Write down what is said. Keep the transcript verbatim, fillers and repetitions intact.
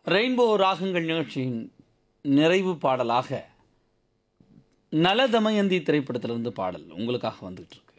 Rainbow ராகங்கள் நிகழ்ச்சியின் நிறைவு பாடலாக நல தமயந்தி திரைப்படத்திலிருந்து பாடல் உங்களுக்காக வந்துகிட்டு இருக்கு.